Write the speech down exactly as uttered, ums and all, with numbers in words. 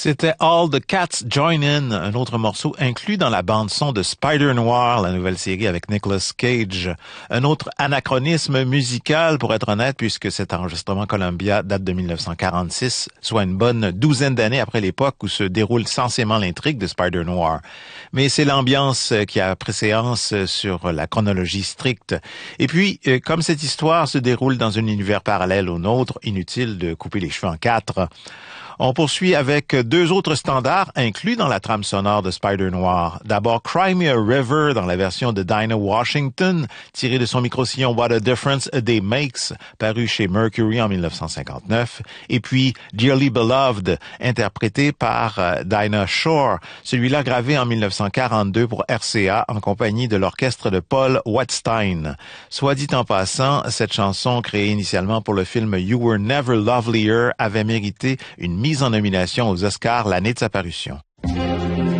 C'était All the Cats Join In, un autre morceau inclus dans la bande-son de Spider-Noir, la nouvelle série avec Nicolas Cage. Un autre anachronisme musical, pour être honnête, puisque cet enregistrement Columbia date de dix-neuf cent quarante-six, soit une bonne douzaine d'années après l'époque où se déroule censément l'intrigue de Spider-Noir. Mais c'est l'ambiance qui a préséance sur la chronologie stricte. Et puis, comme cette histoire se déroule dans un univers parallèle au nôtre, inutile de couper les cheveux en quatre. On poursuit avec deux autres standards inclus dans la trame sonore de Spider-Noir. D'abord, Cry Me a River dans la version de Dinah Washington, tirée de son micro-sillon What a Difference a Day Makes, paru chez Mercury en dix-neuf cent cinquante-neuf. Et puis, Dearly Beloved, interprété par euh, Dinah Shore, celui-là gravé en dix-neuf cent quarante-deux pour R C A en compagnie de l'orchestre de Paul Wettstein. Soit dit en passant, cette chanson, créée initialement pour le film You Were Never Lovelier, avait mérité une mise en nomination aux Oscars l'année de sa parution.